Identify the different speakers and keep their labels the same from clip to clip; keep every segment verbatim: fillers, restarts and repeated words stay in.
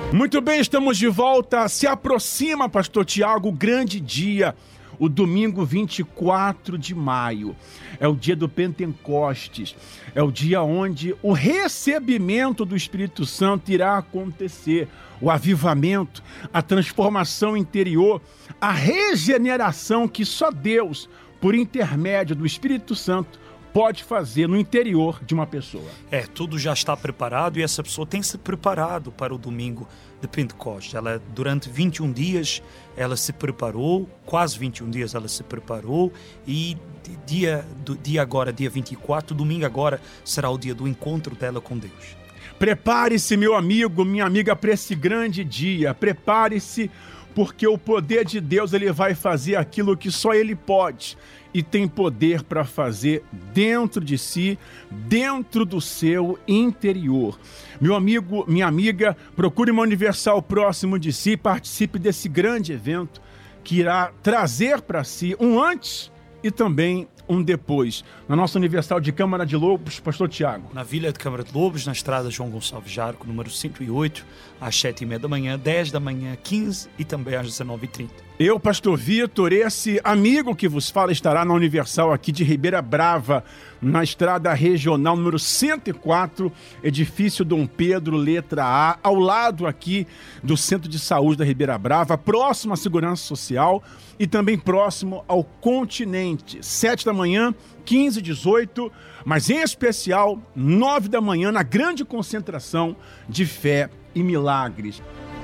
Speaker 1: Muito bem, estamos de volta. Se aproxima, pastor Tiago, o grande dia, o domingo vinte e quatro de maio. É o dia do Pentecostes. É o dia onde o recebimento do Espírito Santo irá acontecer. O avivamento, a transformação interior, a regeneração que só Deus, por intermédio do Espírito Santo, pode fazer no interior de uma pessoa.
Speaker 2: É, tudo já está preparado e essa pessoa tem se preparado para o domingo de Pentecostes. Ela, durante vinte e um dias, ela se preparou, quase vinte e um dias ela se preparou e dia, do, dia agora, dia vinte e quatro, domingo agora, será o dia do encontro dela com Deus.
Speaker 1: Prepare-se, meu amigo, minha amiga, para esse grande dia. Prepare-se, porque o poder de Deus ele vai fazer aquilo que só Ele pode. E tem poder para fazer dentro de si, dentro do seu interior. Meu amigo, minha amiga, procure uma Universal próximo de si, participe desse grande evento que irá trazer para si um antes e também um depois. Na nossa Universal de Câmara de Lobos, pastor Tiago.
Speaker 2: Na Vila de Câmara de Lobos, na estrada João Gonçalves Jarco, número cento e oito, às sete e meia da manhã, dez da manhã, quinze e também às dezenove e trinta.
Speaker 1: Eu, pastor Vitor, esse amigo que vos fala estará na Universal aqui de Ribeira Brava, na estrada regional número cento e quatro, edifício Dom Pedro, letra A, ao lado aqui do Centro de Saúde da Ribeira Brava, próximo à Segurança Social e também próximo ao Continente. sete da manhã, quinze e dezoito, mas em especial nove da manhã, na grande concentração de fé e milagres.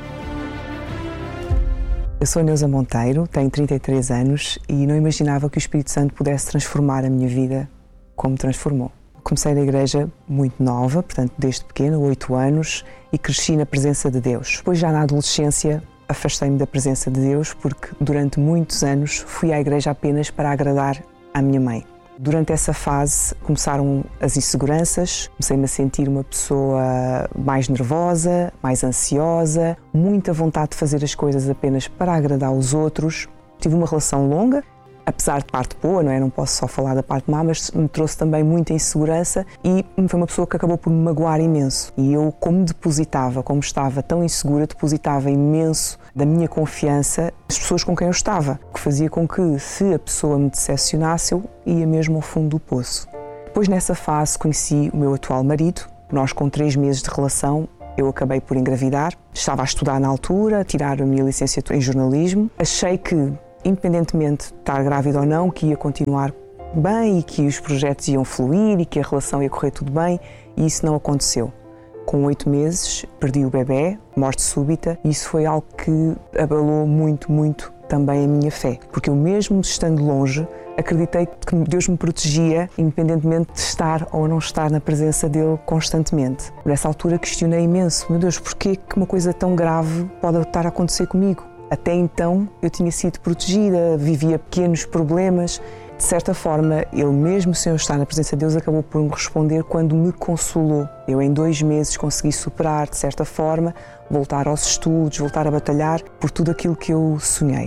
Speaker 3: Eu sou Neuza Monteiro, tenho trinta e três anos e não imaginava que o Espírito Santo pudesse transformar a minha vida como transformou. Comecei na igreja muito nova, portanto desde pequena, oito anos, e cresci na presença de Deus. Depois já na adolescência afastei-me da presença de Deus porque durante muitos anos fui à igreja apenas para agradar à minha mãe. Durante essa fase começaram as inseguranças, comecei-me a sentir uma pessoa mais nervosa, mais ansiosa, muita vontade de fazer as coisas apenas para agradar os outros. Tive uma relação longa, apesar de parte boa, não é? Não posso só falar da parte má, mas me trouxe também muita insegurança e foi uma pessoa que acabou por me magoar imenso. E eu, como depositava, como estava tão insegura, depositava imenso da minha confiança nas pessoas com quem eu estava, que fazia com que, se a pessoa me decepcionasse, eu ia mesmo ao fundo do poço. Depois, nessa fase, conheci o meu atual marido. Nós, com três meses de relação, eu acabei por engravidar. Estava a estudar na altura, a tirar a minha licenciatura em jornalismo. Achei que, independentemente de estar grávida ou não, que ia continuar bem e que os projetos iam fluir e que a relação ia correr tudo bem, e isso não aconteceu. Com oito meses, perdi o bebê, morte súbita, e isso foi algo que abalou muito, muito também a minha fé. Porque eu, mesmo estando longe, acreditei que Deus me protegia, independentemente de estar ou não estar na presença dele constantemente. Nessa altura questionei imenso, meu Deus, porquê que uma coisa tão grave pode estar a acontecer comigo? Até então eu tinha sido protegida, vivia pequenos problemas. De certa forma, ele, mesmo sem eu estar na presença de Deus, acabou por me responder quando me consolou. Eu, em dois meses, consegui superar, de certa forma, voltar aos estudos, voltar a batalhar por tudo aquilo que eu sonhei.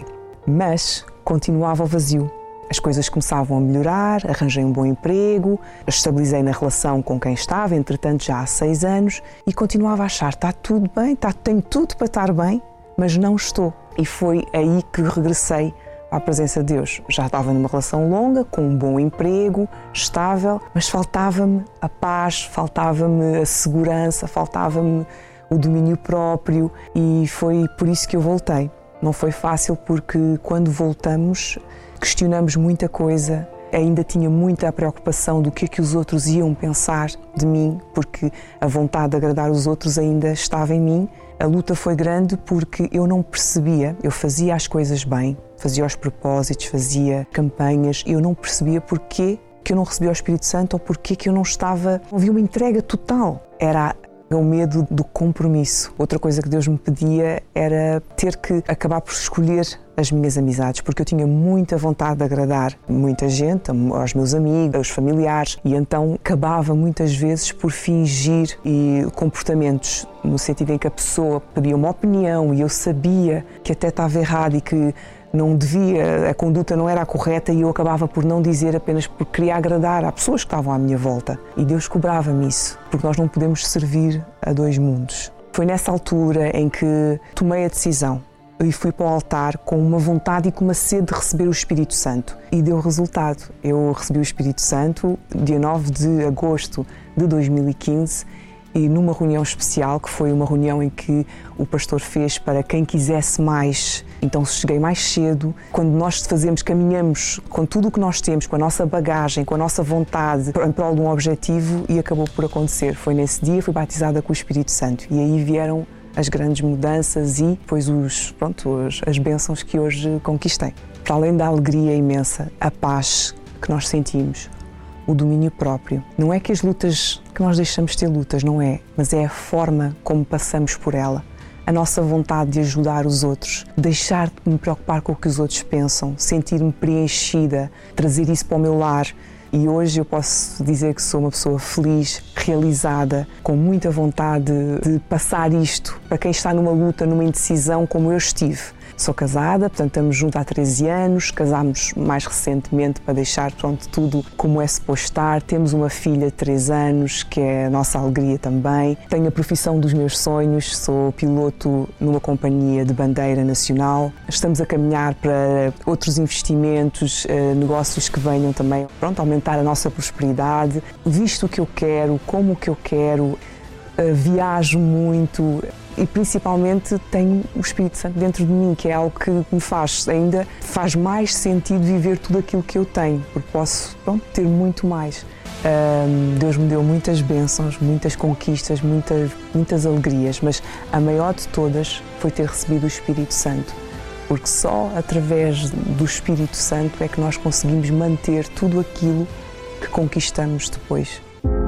Speaker 3: Mas continuava o vazio. As coisas começavam a melhorar, arranjei um bom emprego, estabilizei na relação com quem estava, entretanto já há seis anos, e continuava a achar, está tudo bem, está, tenho tudo para estar bem, mas não estou. E foi aí que regressei à presença de Deus. Já estava numa relação longa, com um bom emprego, estável, mas faltava-me a paz, faltava-me a segurança, faltava-me o domínio próprio, e foi por isso que eu voltei. Não foi fácil porque quando voltamos questionamos muita coisa, ainda tinha muita preocupação do que é que os outros iam pensar de mim, porque a vontade de agradar os outros ainda estava em mim. A luta foi grande porque eu não percebia, eu fazia as coisas bem, fazia os propósitos, fazia campanhas, e eu não percebia porquê que eu não recebia o Espírito Santo ou porquê que eu não estava... Havia uma entrega total. Era o medo do compromisso. Outra coisa que Deus me pedia era ter que acabar por escolher as minhas amizades, porque eu tinha muita vontade de agradar muita gente, aos meus amigos, aos familiares, e então acabava muitas vezes por fingir e comportamentos no sentido em que a pessoa pedia uma opinião e eu sabia que até estava errado e que não devia, a conduta não era a correta, e eu acabava por não dizer apenas porque queria agradar às pessoas que estavam à minha volta. E Deus cobrava-me isso, porque nós não podemos servir a dois mundos. Foi nessa altura em que tomei a decisão e fui para o altar com uma vontade e com uma sede de receber o Espírito Santo. E deu resultado. Eu recebi o Espírito Santo dia nove de agosto de dois mil e quinze e numa reunião especial, que foi uma reunião em que o pastor fez para quem quisesse mais. Então cheguei mais cedo. Quando nós fazemos, caminhamos com tudo o que nós temos, com a nossa bagagem, com a nossa vontade, em prol de um objetivo, e acabou por acontecer. Foi nesse dia, fui batizada com o Espírito Santo. E aí vieram as grandes mudanças e depois os, pronto, as bênçãos que hoje conquistei. Para além da alegria imensa, a paz que nós sentimos, o domínio próprio. Não é que as lutas, que nós deixamos de ter lutas, não é, mas é a forma como passamos por ela. A nossa vontade de ajudar os outros, deixar de me preocupar com o que os outros pensam, sentir-me preenchida, trazer isso para o meu lar. E hoje eu posso dizer que sou uma pessoa feliz, realizada, com muita vontade de passar isto para quem está numa luta, numa indecisão como eu estive. Sou casada, portanto estamos juntos há treze anos, casámos mais recentemente para deixar pronto, tudo como é suposto estar. Temos uma filha de três anos, que é a nossa alegria também. Tenho a profissão dos meus sonhos, sou piloto numa companhia de bandeira nacional. Estamos a caminhar para outros investimentos, negócios que venham também, pronto, aumentar a nossa prosperidade. Visto o que eu quero, como o que eu quero, viajo muito. E principalmente tenho o Espírito Santo dentro de mim, que é algo que me faz, ainda faz mais sentido viver tudo aquilo que eu tenho, porque posso pronto, ter muito mais. Um, Deus me deu muitas bênçãos, muitas conquistas, muitas, muitas alegrias, mas a maior de todas foi ter recebido o Espírito Santo, porque só através do Espírito Santo é que nós conseguimos manter tudo aquilo que conquistamos depois.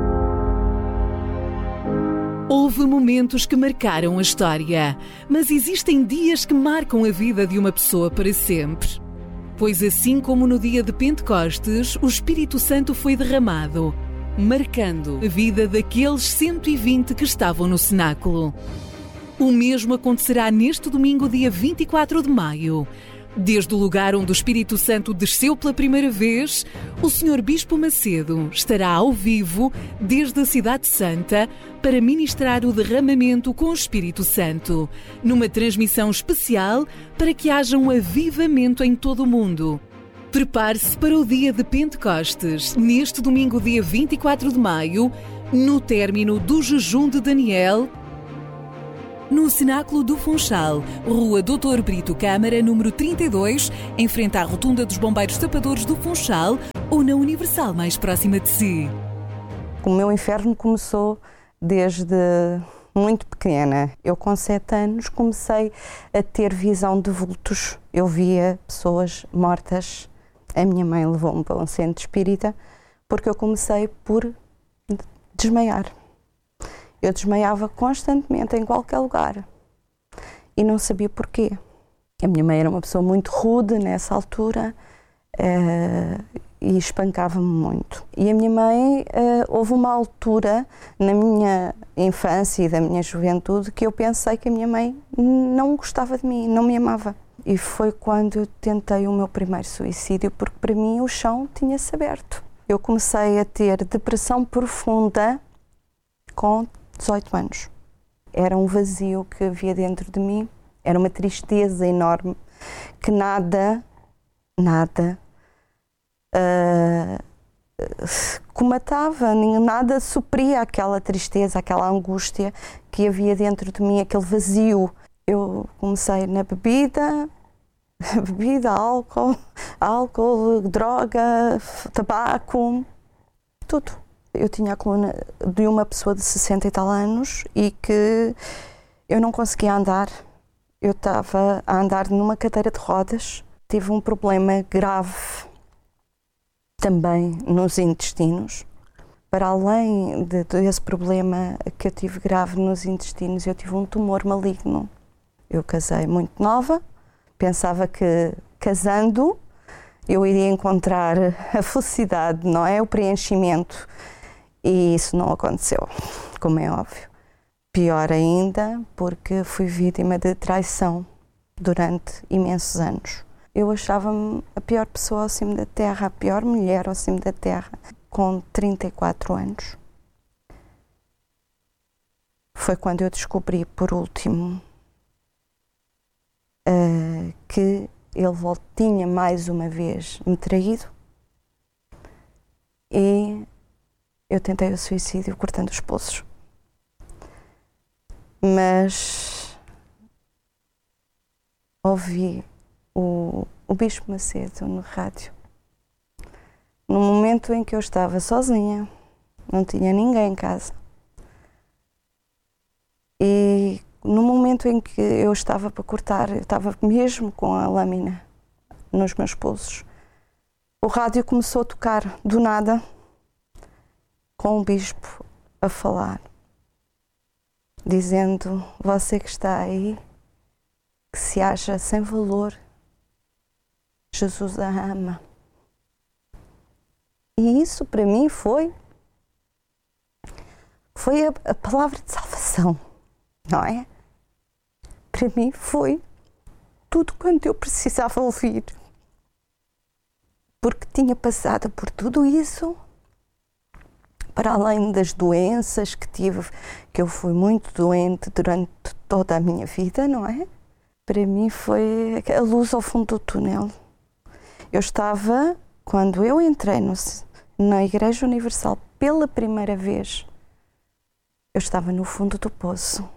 Speaker 4: Houve momentos que marcaram a história, mas existem dias que marcam a vida de uma pessoa para sempre. Pois assim como no dia de Pentecostes, o Espírito Santo foi derramado, marcando a vida daqueles cento e vinte que estavam no cenáculo. O mesmo acontecerá neste domingo, dia vinte e quatro de maio. Desde o lugar onde o Espírito Santo desceu pela primeira vez, o senhor Bispo Macedo estará ao vivo desde a Cidade Santa para ministrar o derramamento com o Espírito Santo, numa transmissão especial para que haja um avivamento em todo o mundo. Prepare-se para o dia de Pentecostes, neste domingo, dia vinte e quatro de maio, no término do jejum de Daniel, no Cenáculo do Funchal, Rua doutor Brito Câmara, número trinta e dois, em frente à Rotunda dos Bombeiros Tapadores do Funchal, ou na Universal mais próxima de si.
Speaker 5: O meu inferno começou desde muito pequena. Eu com sete anos comecei a ter visão de vultos. Eu via pessoas mortas. A minha mãe levou-me para um centro espírita porque eu comecei por desmaiar. Eu desmaiava constantemente em qualquer lugar e não sabia porquê. A minha mãe era uma pessoa muito rude nessa altura uh, e espancava-me muito. E a minha mãe, uh, houve uma altura na minha infância e da minha juventude que eu pensei que a minha mãe não gostava de mim, não me amava. E foi quando eu tentei o meu primeiro suicídio, porque para mim o chão tinha-se aberto. Eu comecei a ter depressão profunda com dezoito anos. Era um vazio que havia dentro de mim, era uma tristeza enorme, que nada, nada uh, comatava, nada supria aquela tristeza, aquela angústia que havia dentro de mim, aquele vazio. Eu comecei na bebida, bebida, álcool, álcool, droga, tabaco, tudo. Eu tinha a coluna de uma pessoa de sessenta e tal anos e que eu não conseguia andar. Eu estava a andar numa cadeira de rodas. Tive um problema grave também nos intestinos. Para além de, desse problema que eu tive grave nos intestinos, eu tive um tumor maligno. Eu casei muito nova, pensava que casando eu iria encontrar a felicidade, não é? O preenchimento. E isso não aconteceu, como é óbvio. Pior ainda, porque fui vítima de traição durante imensos anos. Eu achava-me a pior pessoa ao cimo da terra, a pior mulher ao cimo da terra, com trinta e quatro anos. foi quando eu descobri, por último, uh, que ele tinha mais uma vez me traído e eu tentei o suicídio cortando os pulsos. Mas ouvi o, o Bispo Macedo no rádio, no momento em que eu estava sozinha, não tinha ninguém em casa. E no momento em que eu estava para cortar, eu estava mesmo com a lâmina nos meus pulsos, o rádio começou a tocar do nada, com o bispo a falar, dizendo: você que está aí, que se acha sem valor, Jesus a ama. E isso para mim foi, foi a, a palavra de salvação, não é? Para mim foi tudo quanto eu precisava ouvir, porque tinha passado por tudo isso, para além das doenças que tive, que eu fui muito doente durante toda a minha vida, não é? Para mim foi a luz ao fundo do túnel. Eu estava, quando eu entrei no, na Igreja Universal pela primeira vez, eu estava no fundo do poço.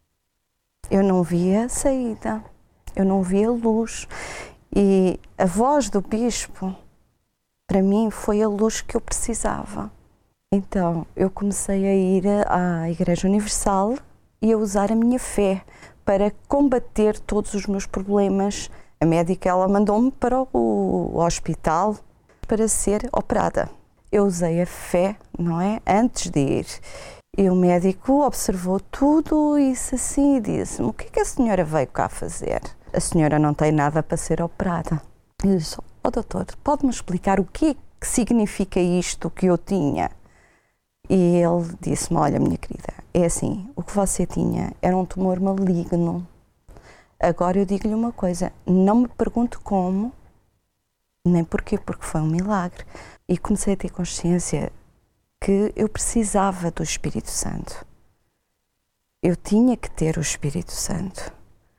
Speaker 5: Eu não via saída, eu não via luz. E a voz do bispo, para mim, foi a luz que eu precisava. Então, eu comecei a ir à Igreja Universal e a usar a minha fé para combater todos os meus problemas. A médica, ela mandou-me para o hospital para ser operada. Eu usei a fé, não é? Antes de ir. E o médico observou tudo e disse assim, disse-me: o que é que a senhora veio cá fazer? A senhora não tem nada para ser operada. Eu disse: ó doutor, pode-me explicar o que é que significa isto que eu tinha? E ele disse-me: olha, minha querida, é assim, o que você tinha era um tumor maligno. Agora eu digo-lhe uma coisa, não me pergunte como, nem porquê, porque foi um milagre. E comecei a ter consciência que eu precisava do Espírito Santo. Eu tinha que ter o Espírito Santo,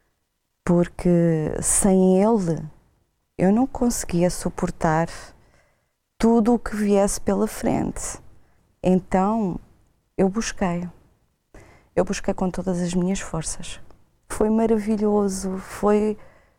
Speaker 5: porque sem ele eu não conseguia suportar tudo o que viesse pela frente. Então eu busquei, eu busquei com todas as minhas forças. Foi maravilhoso, foi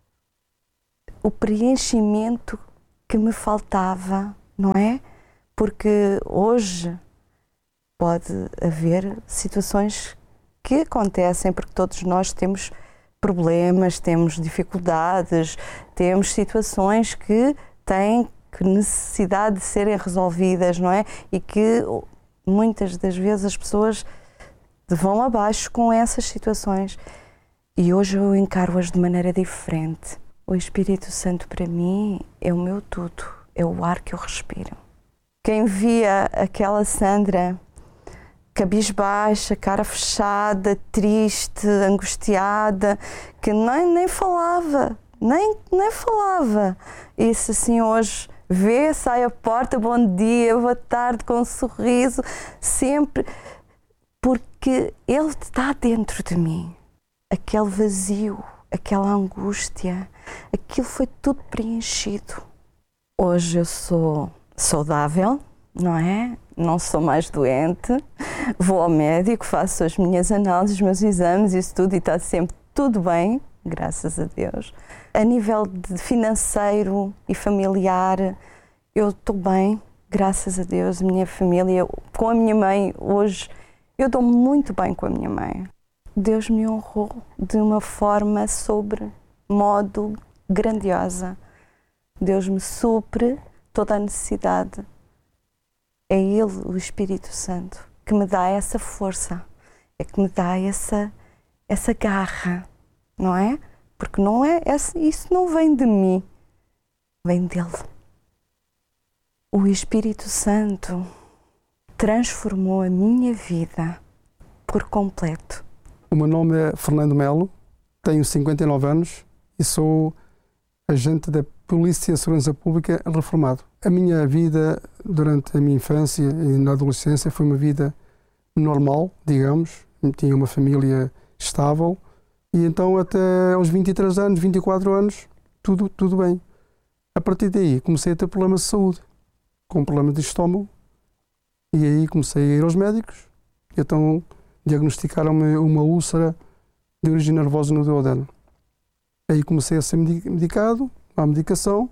Speaker 5: o preenchimento que me faltava, não é? Porque hoje pode haver situações que acontecem, porque todos nós temos problemas, temos dificuldades, temos situações que têm que necessidade de serem resolvidas, não é? E que muitas das vezes as pessoas vão abaixo com essas situações. E hoje eu encaro-as de maneira diferente. O Espírito Santo para mim é o meu tudo, é o ar que eu respiro. Quem via aquela Sandra cabisbaixa, cara fechada, triste, angustiada, que nem, nem falava, nem, nem falava. Isso assim hoje vê, sai à porta, bom dia, boa tarde, com um sorriso, sempre, porque ele está dentro de mim. Aquele vazio, aquela angústia, aquilo foi tudo preenchido. Hoje eu sou saudável, não é? Não sou mais doente, vou ao médico, faço as minhas análises, os meus exames, isso tudo, e está sempre tudo bem, graças a Deus. A nível de financeiro e familiar, eu estou bem, graças a Deus. A minha família, com a minha mãe, hoje, eu dou muito bem com a minha mãe. Deus me honrou de uma forma sobre modo grandiosa. Deus me supre toda a necessidade. É Ele, o Espírito Santo, que me dá essa força, é que me dá essa, essa garra, não é? Porque não é, isso não vem de mim, vem dele. O Espírito Santo transformou a minha vida por completo.
Speaker 6: O meu nome é Fernando Melo, tenho cinquenta e nove anos e sou agente da Polícia de Segurança Pública reformado. A minha vida durante a minha infância e na adolescência foi uma vida normal, digamos. tinha uma família estável e então até aos vinte e três anos, vinte e quatro anos, tudo, tudo bem. A partir daí comecei a ter problemas de saúde, com problemas de estômago, e aí comecei a ir aos médicos, e então diagnosticaram-me uma úlcera de origem nervosa no duodeno. Aí comecei a ser medicado, à medicação,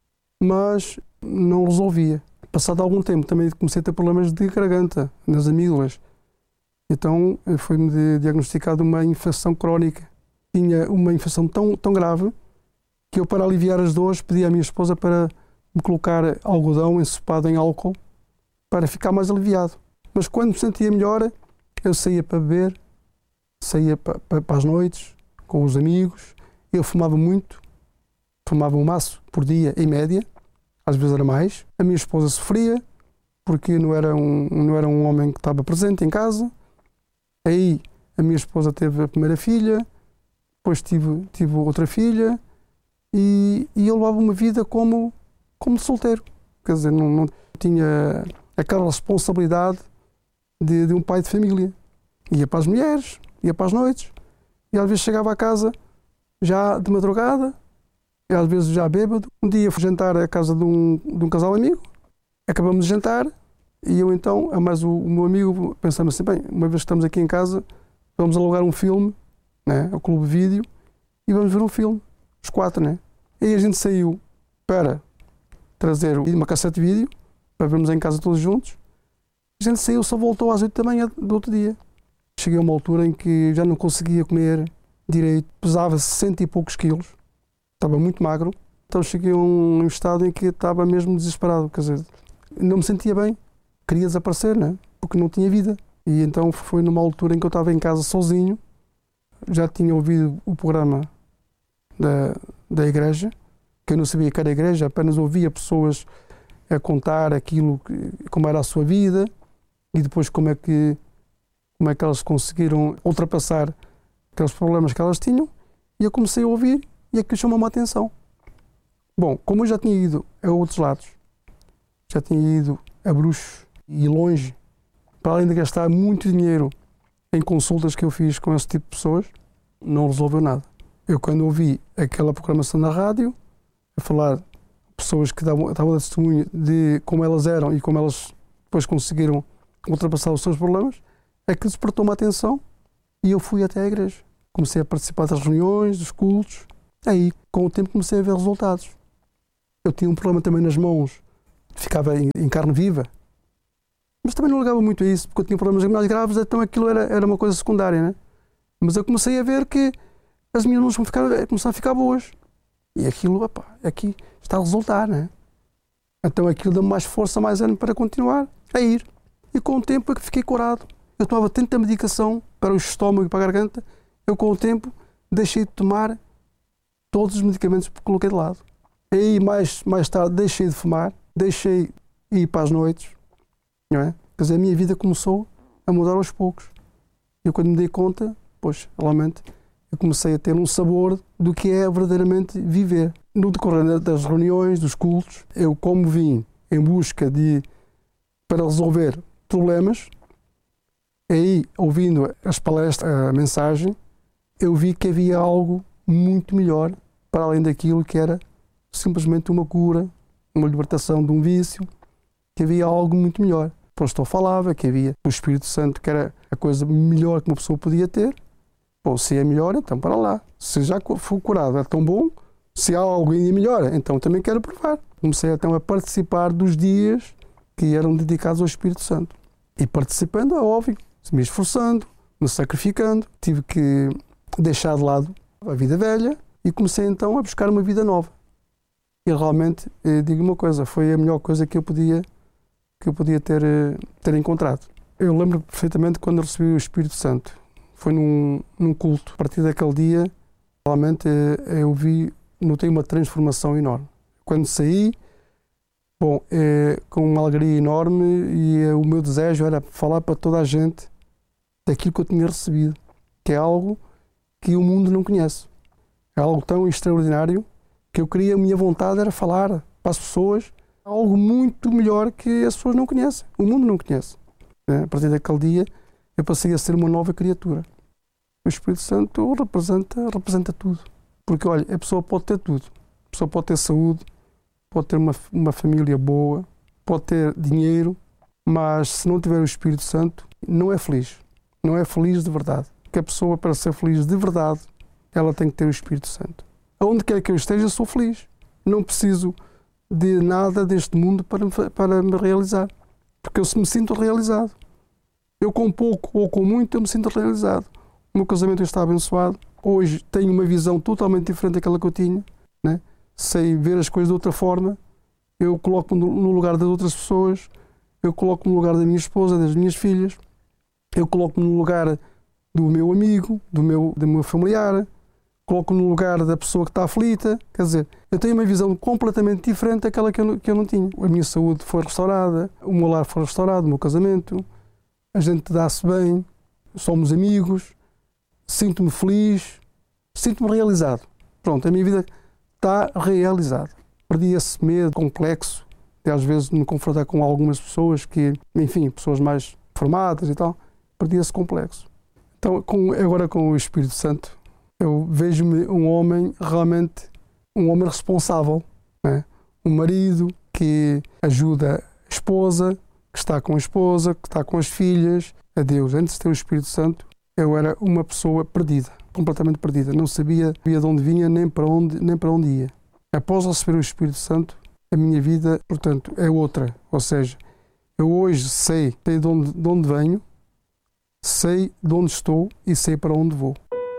Speaker 6: mas não resolvia. Passado algum tempo também comecei a ter problemas de garganta, nas amígdalas. Então foi-me diagnosticado uma infecção crónica. Tinha uma infecção tão, tão grave que eu, para aliviar as dores, pedi à minha esposa para me colocar algodão ensopado em álcool para ficar mais aliviado. Mas quando me sentia melhor, eu saía para beber, saía para, para, para as noites, com os amigos. Eu fumava muito, fumava um maço por dia, em média, às vezes era mais. A minha esposa sofria, porque não era um, não era um homem que estava presente em casa. Aí a minha esposa teve a primeira filha, depois tive, tive outra filha, e, e eu levava uma vida como, como solteiro. Quer dizer, não, não tinha aquela responsabilidade de, de um pai de família. Ia para as mulheres, ia para as noites, e às vezes chegava à casa já de madrugada, e às vezes já bêbado. Um dia fui jantar à casa de um, de um casal amigo, acabamos de jantar, e eu então, a mais o, o meu amigo, pensamos assim, bem, uma vez que estamos aqui em casa, vamos alugar um filme, né, ao Clube Vídeo, e vamos ver um filme, os quatro, né? E aí a gente saiu para trazer uma cassete de vídeo, para vermos em casa todos juntos. A gente saiu, só voltou às oito da manhã do outro dia. Cheguei a uma altura em que já não conseguia comer direito, pesava sessenta e poucos quilos, estava muito magro, então cheguei a um estado em que estava mesmo desesperado, quer dizer, não me sentia bem, queria desaparecer, né? Porque não tinha vida. E então foi numa altura em que eu estava em casa sozinho, já tinha ouvido o programa da, da igreja, que eu não sabia que era a igreja, apenas ouvia pessoas a contar aquilo, como era a sua vida, e depois como é que, como é que elas conseguiram ultrapassar aqueles problemas que elas tinham, e eu comecei a ouvir, e aquilo chamou-me a atenção. Bom, como eu já tinha ido a outros lados, já tinha ido a Bruxos e longe, para além de gastar muito dinheiro em consultas que eu fiz com esse tipo de pessoas, não resolveu nada. Eu, quando ouvi aquela programação na rádio, a falar pessoas que davam, davam testemunho de como elas eram e como elas depois conseguiram ultrapassar os seus problemas, é que despertou-me a atenção e eu fui até à igreja. Comecei a participar das reuniões, dos cultos. Aí, com o tempo, comecei a ver resultados. Eu tinha um problema também nas mãos, ficava em, em carne viva, mas também não ligava muito a isso, porque eu tinha problemas mais graves, então aquilo era, era uma coisa secundária, né? Mas eu comecei a ver que as minhas mãos começaram a ficar boas. E aquilo, opa, aqui está a resultar, né? Então aquilo deu-me mais força, mais ânimo para continuar a ir. E com o tempo é que fiquei curado. Eu tomava tanta medicação para o estômago e para a garganta, eu com o tempo deixei de tomar todos os medicamentos que coloquei de lado. Aí mais, mais tarde deixei de fumar, deixei de ir para as noites, não é? Quer dizer, a minha vida começou a mudar aos poucos. Eu, quando me dei conta, pois, realmente, eu comecei a ter um sabor do que é verdadeiramente viver. No decorrer das reuniões, dos cultos, eu, como vim em busca de, para resolver problemas, aí, ouvindo as palestras, a mensagem, eu vi que havia algo muito melhor, para além daquilo que era simplesmente uma cura, uma libertação de um vício, que havia algo muito melhor. O pastor falava que havia o Espírito Santo, que era a coisa melhor que uma pessoa podia ter. Bom, se é melhor, então para lá. Se já for curado, é tão bom. Se há algo ainda melhor, então também quero provar. Comecei então a participar dos dias que eram dedicados ao Espírito Santo. E participando, é óbvio, me esforçando, me sacrificando. Tive que deixar de lado a vida velha e comecei então a buscar uma vida nova. E realmente, digo uma coisa, foi a melhor coisa que eu podia, que eu podia ter, ter encontrado. Eu lembro perfeitamente quando recebi o Espírito Santo. Foi num, num culto. A partir daquele dia, realmente eu vi, notei uma transformação enorme. Quando saí, bom, é, com uma alegria enorme, e é, o meu desejo era falar para toda a gente daquilo que eu tinha recebido, que é algo que o mundo não conhece. É algo tão extraordinário que eu queria, a minha vontade era falar para as pessoas algo muito melhor que as pessoas não conhecem, o mundo não conhece. É, a partir daquele dia, eu passei a ser uma nova criatura. O Espírito Santo representa, representa tudo. Porque, olha, a pessoa pode ter tudo. A pessoa pode ter saúde, pode ter uma, uma família boa, pode ter dinheiro, mas se não tiver o Espírito Santo, não é feliz. Não é feliz de verdade. Porque a pessoa, para ser feliz de verdade, ela tem que ter o Espírito Santo. Aonde quer que eu esteja, sou feliz. Não preciso de nada deste mundo para me, para me realizar. Porque eu me sinto realizado. Eu com pouco ou com muito, eu me sinto realizado. O meu casamento está abençoado. Hoje tenho uma visão totalmente diferente daquela que eu tinha, né? Sei ver as coisas de outra forma. Eu coloco-me no lugar das outras pessoas. Eu coloco-me no lugar da minha esposa, das minhas filhas. Eu coloco-me no lugar do meu amigo, do meu, do meu familiar. Coloco-me no lugar da pessoa que está aflita. Quer dizer, eu tenho uma visão completamente diferente daquela que eu, que eu não tinha. A minha saúde foi restaurada, o meu lar foi restaurado, o meu casamento. A gente dá-se bem, somos amigos, sinto-me feliz, sinto-me realizado. Pronto, a minha vida está realizada. Perdi esse medo complexo de às vezes me confrontar com algumas pessoas que, enfim, pessoas mais formadas e tal, perdi esse complexo. Então, com, agora com o Espírito Santo, eu vejo-me um homem realmente, um homem responsável, né? Um marido que ajuda a esposa, que está com a esposa, que está com as filhas, a Deus. Antes de ter o Espírito Santo, eu era uma pessoa perdida, completamente perdida. Não sabia de onde vinha, nem para onde, nem para onde ia. Após receber o Espírito Santo, a minha vida, portanto, é outra. Ou seja, eu hoje sei, sei de onde, de onde venho, sei de onde estou e sei para onde vou.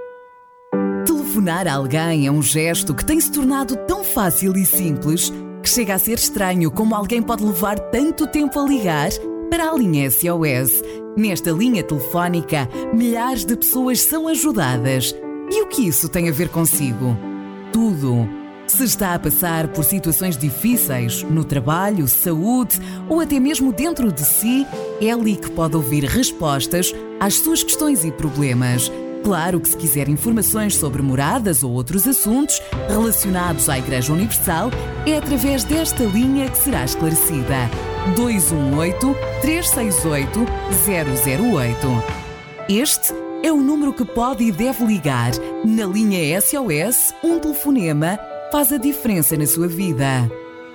Speaker 4: Telefonar a alguém é um gesto que tem se tornado tão fácil e simples que chega a ser estranho como alguém pode levar tanto tempo a ligar para a linha S O S. Nesta linha telefónica, milhares de pessoas são ajudadas. E o que isso tem a ver consigo? Tudo. Se está a passar por situações difíceis no trabalho, saúde ou até mesmo dentro de si, é ali que pode ouvir respostas às suas questões e problemas. Claro que se quiser informações sobre moradas ou outros assuntos relacionados à Igreja Universal, é através desta linha que será esclarecida. dois um oito, três seis oito, zero zero oito. Este é o número que pode e deve ligar. Na linha S O S, um telefonema faz a diferença na sua vida.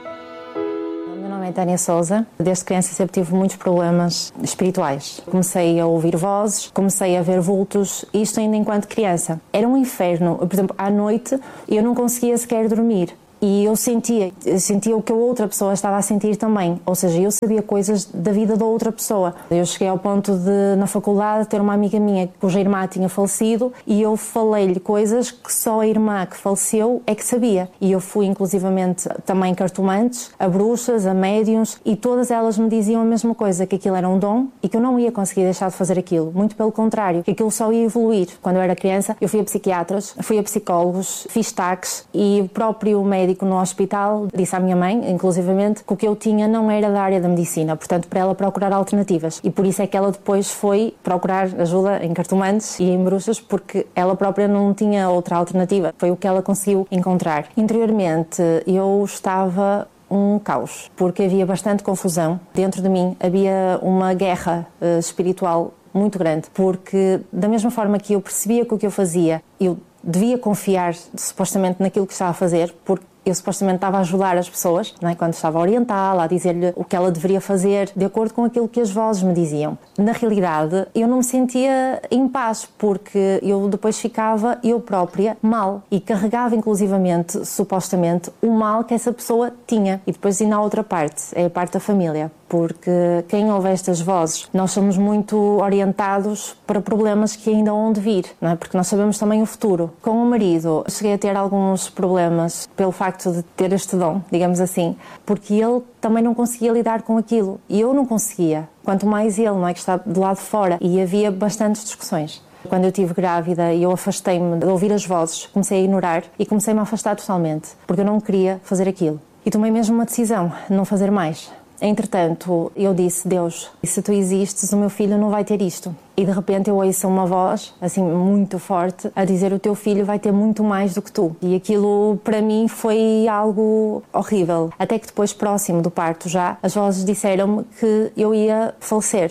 Speaker 7: Meu nome é Tânia Sousa. Desde criança sempre tive muitos problemas espirituais. Comecei a ouvir vozes, comecei a ver vultos, isto ainda enquanto criança. Era um inferno. Por exemplo, à noite eu não conseguia sequer dormir. E eu sentia, eu sentia o que a outra pessoa estava a sentir também. Ou seja, eu sabia coisas da vida da outra pessoa. Eu cheguei ao ponto de, na faculdade, ter uma amiga minha cuja irmã tinha falecido e eu falei-lhe coisas que só a irmã que faleceu é que sabia. E eu fui, inclusivamente, também cartomantes, a bruxas, a médiuns, e todas elas me diziam a mesma coisa, que aquilo era um dom e que eu não ia conseguir deixar de fazer aquilo. Muito pelo contrário, que aquilo só ia evoluir. Quando eu era criança, eu fui a psiquiatras, fui a psicólogos, fiz taques e o próprio médico no hospital disse à minha mãe, inclusivamente, que o que eu tinha não era da área da medicina, portanto, para ela procurar alternativas. E por isso é que ela depois foi procurar ajuda em cartomantes e em bruxas, porque ela própria não tinha outra alternativa. Foi o que ela conseguiu encontrar. Interiormente, eu estava um caos, porque havia bastante confusão. Dentro de mim havia uma guerra uh, espiritual muito grande, porque da mesma forma que eu percebia que o que eu fazia, eu devia confiar supostamente naquilo que estava a fazer, porque eu supostamente estava a ajudar as pessoas, não é? Quando estava a orientá-la, a dizer-lhe o que ela deveria fazer, de acordo com aquilo que as vozes me diziam. Na realidade, eu não me sentia em paz, porque eu depois ficava, eu própria, mal. E carregava, inclusivamente, supostamente, o mal que essa pessoa tinha. E depois ainda há outra parte, é a parte da família. Porque quem ouve estas vozes, nós somos muito orientados para problemas que ainda hão de vir, não é? Porque nós sabemos também o futuro. Com o marido, cheguei a ter alguns problemas pelo facto de ter este dom, digamos assim, porque ele também não conseguia lidar com aquilo e eu não conseguia, quanto mais ele, não é, que está do lado de fora, e havia bastantes discussões. Quando eu estive grávida e eu afastei-me de ouvir as vozes, comecei a ignorar e comecei-me a afastar totalmente, porque eu não queria fazer aquilo. E tomei mesmo uma decisão, não fazer mais. Entretanto, eu disse, Deus, se tu existes, o meu filho não vai ter isto. E de repente eu ouço uma voz, assim, muito forte, a dizer, o teu filho vai ter muito mais do que tu. E aquilo, para mim, foi algo horrível. Até que depois, próximo do parto já, as vozes disseram-me que eu ia falecer.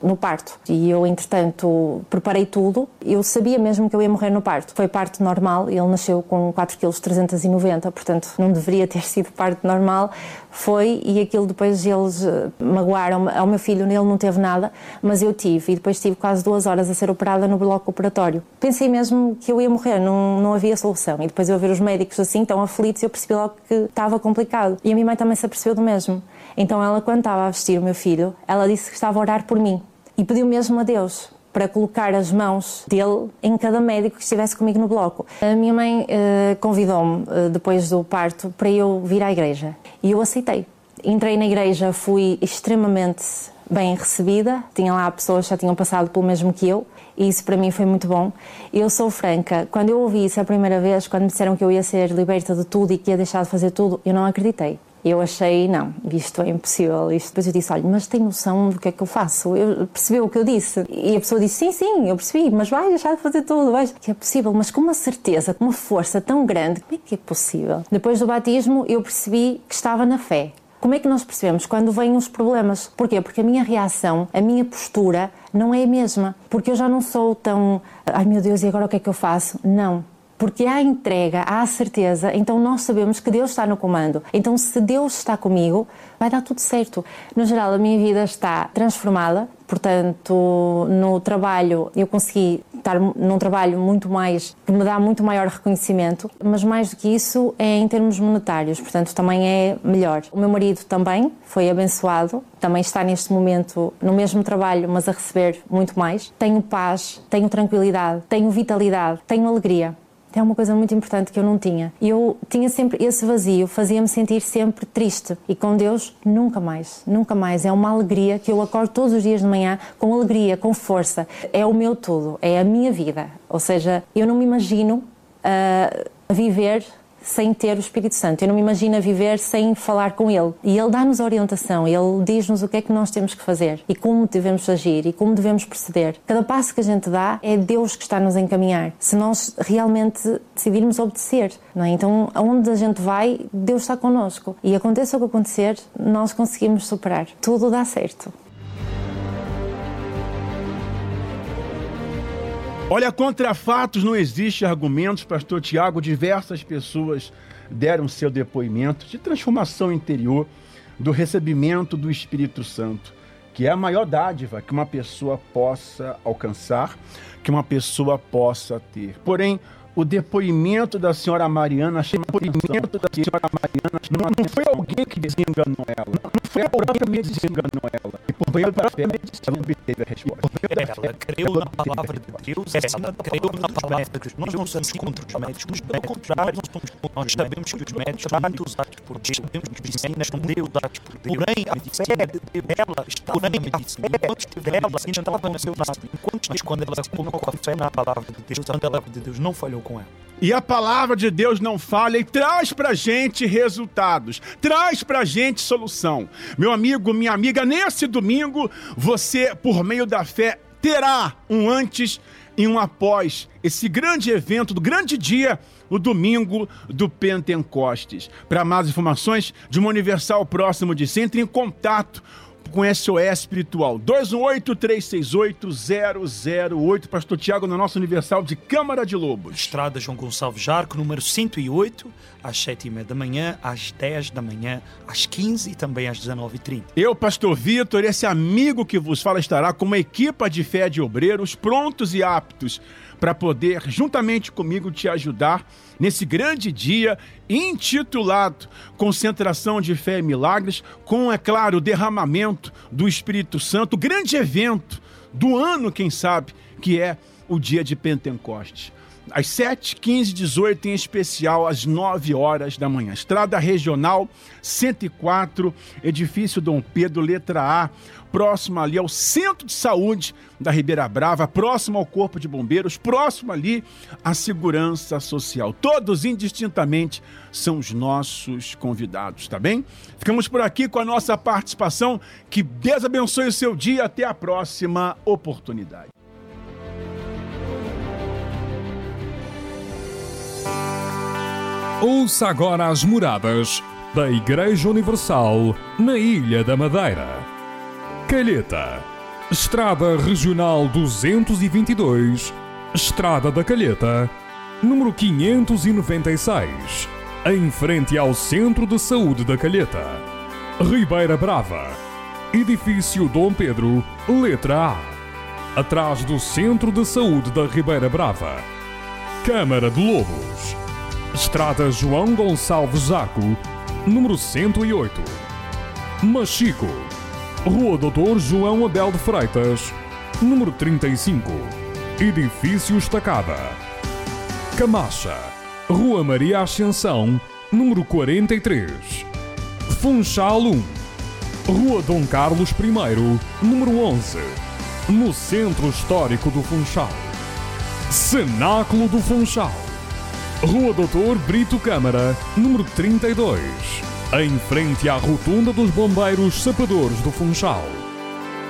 Speaker 7: no parto. E eu, entretanto, preparei tudo. Eu sabia mesmo que eu ia morrer no parto. Foi parto normal, ele nasceu com quatro vírgula trezentos e noventa quilos, portanto não deveria ter sido parto normal. Foi, e aquilo depois eles magoaram ao meu filho, nele não teve nada, mas eu tive. E depois tive quase duas horas a ser operada no bloco operatório. Pensei mesmo que eu ia morrer, não, não havia solução. E depois eu ver os médicos assim, tão aflitos, eu percebi logo que estava complicado. E a minha mãe também se apercebeu do mesmo. Então ela, quando estava a vestir o meu filho, ela disse que estava a orar por mim. E pediu mesmo a Deus para colocar as mãos dele em cada médico que estivesse comigo no bloco. A minha mãe eh, convidou-me, eh, depois do parto, para eu vir à igreja. E eu aceitei. Entrei na igreja, fui extremamente bem recebida. Tinha lá pessoas que já tinham passado pelo mesmo que eu. E isso para mim foi muito bom. Eu sou franca. Quando eu ouvi isso a primeira vez, quando me disseram que eu ia ser liberta de tudo e que ia deixar de fazer tudo, eu não acreditei. Eu achei, não, isto é impossível. Isto. Depois eu disse, olha, mas tem noção do que é que eu faço? Eu percebi o que eu disse. E a pessoa disse, sim, sim, eu percebi, mas vai deixar de fazer tudo. Vai. Que é possível, mas com uma certeza, com uma força tão grande, como é que é possível? Depois do batismo, eu percebi que estava na fé. Como é que nós percebemos quando vêm os problemas? Porquê? Porque a minha reação, a minha postura não é a mesma. Porque eu já não sou tão, ai meu Deus, e agora o que é que eu faço? Não. Porque há a entrega, há a certeza, então nós sabemos que Deus está no comando. Então se Deus está comigo, vai dar tudo certo. No geral, a minha vida está transformada, portanto, no trabalho, eu consegui estar num trabalho muito mais, que me dá muito maior reconhecimento, mas mais do que isso é em termos monetários, portanto também é melhor. O meu marido também foi abençoado, também está neste momento no mesmo trabalho, mas a receber muito mais. Tenho paz, tenho tranquilidade, tenho vitalidade, tenho alegria. É uma coisa muito importante que eu não tinha. Eu tinha sempre esse vazio, fazia-me sentir sempre triste. E com Deus, nunca mais, nunca mais. É uma alegria que eu acordo todos os dias de manhã com alegria, com força. É o meu tudo, é a minha vida. Ou seja, eu não me imagino uh, a viver sem ter o Espírito Santo. Eu não me imagino a viver sem falar com Ele. E Ele dá-nos orientação, Ele diz-nos o que é que nós temos que fazer e como devemos agir e como devemos proceder. Cada passo que a gente dá é Deus que está a nos encaminhar, se nós realmente decidirmos obedecer. Não é? Então, aonde a gente vai, Deus está connosco. E aconteça o que acontecer, nós conseguimos superar. Tudo dá certo.
Speaker 1: Olha, contra fatos não existe argumentos, pastor Tiago. Diversas pessoas deram seu depoimento de transformação interior, do recebimento do Espírito Santo, que é a maior dádiva que uma pessoa possa alcançar, que uma pessoa possa ter. Porém, o depoimento da senhora Mariana, o depoimento da senhora Mariana não, não foi alguém que desenganou ela, não foi alguém que desenganou ela. E por meio da fé, ela obteve a resposta.
Speaker 2: Ela creu na palavra de Deus, ela creu na palavra de Deus. Nós não somos contra os médicos, pelo contrário, nós sabemos que os médicos são muito usados por Deus, sabemos que os medicinas são usados por Deus. Porém, a medicina dela estava na medicina. Enquanto esteve ela, assim estava no seu lado. Enquanto, mas quando ela colocou a fé na palavra de Deus, a palavra de Deus não falhou com ela.
Speaker 1: E a palavra de Deus não falha e traz pra gente resultados, traz pra gente solução. Meu amigo, minha amiga, nesse domingo, você, por meio da fé, terá um antes e um após esse grande evento, do grande dia, o domingo do Pentecostes. Para mais informações de uma Universal próximo de si, entre em contato com S O S Espiritual, dois um oito, três seis oito, zero zero oito, pastor Tiago, na nossa Universal de Câmara de Lobos.
Speaker 2: Estrada João Gonçalves Jarco, número cento e oito, às sete e meia da manhã, às dez da manhã, às quinze e também às dezenove e trinta.
Speaker 1: Eu, pastor Vitor, esse amigo que vos fala, estará com uma equipa de fé de obreiros prontos e aptos para poder, juntamente comigo, te ajudar nesse grande dia intitulado Concentração de Fé e Milagres, com, é claro, o derramamento do Espírito Santo, grande evento do ano, quem sabe, que é o dia de Pentecostes. Às sete, quinze, dezoito, em especial às nove horas da manhã. Estrada Regional cento e quatro, Edifício Dom Pedro, letra A, próximo ali ao Centro de Saúde da Ribeira Brava, próximo ao Corpo de Bombeiros, próximo ali à Segurança Social. Todos indistintamente são os nossos convidados, tá bem? Ficamos por aqui com a nossa participação. Que Deus abençoe o seu dia. Até a próxima oportunidade.
Speaker 8: Ouça agora as moradas da Igreja Universal na Ilha da Madeira. Calheta, Estrada Regional duzentos e vinte e dois, Estrada da Calheta, número quinhentos e noventa e seis, em frente ao Centro de Saúde da Calheta. Ribeira Brava, Edifício Dom Pedro, letra A, atrás do Centro de Saúde da Ribeira Brava. Câmara de Lobos, Estrada João Gonçalves Zaco, número cento e oito. Machico, Rua doutor João Abel de Freitas, número trinta e cinco, Edifício Estacada. Camacha, Rua Maria Ascensão, número quarenta e três. Funchal um, Rua Dom Carlos I, número onze, no Centro Histórico do Funchal. Cenáculo do Funchal, Rua doutor Brito Câmara, número trinta e dois, em frente à Rotunda dos Bombeiros Sapadores do Funchal.